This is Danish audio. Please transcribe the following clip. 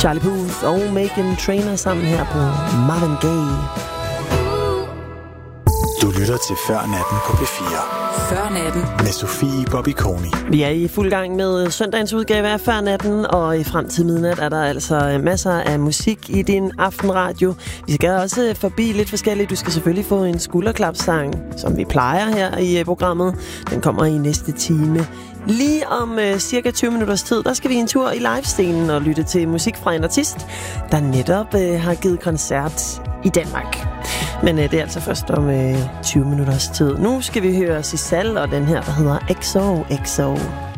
Charlie Puth og Meghan Trainor sammen her på Marvin Gaye. Du lytter til Før Natten på P4. Før Natten Med Sofie Bobby Koni. Vi er i fuld gang med søndagens udgave af Før Natten, og i frem til midnat er der altså masser af musik i din aftenradio. Vi skal også forbi lidt forskelligt. Du skal selvfølgelig få en skulderklapsang, som vi plejer her i programmet. Den kommer i næste time. Lige om cirka 20 minutters tid, der skal vi en tur i livescenen og lytte til musik fra en artist, der netop har givet koncert i Danmark. Men det er altså først om 20 minutters tid. Nu skal vi høre Sisal og den her, der hedder XOXO.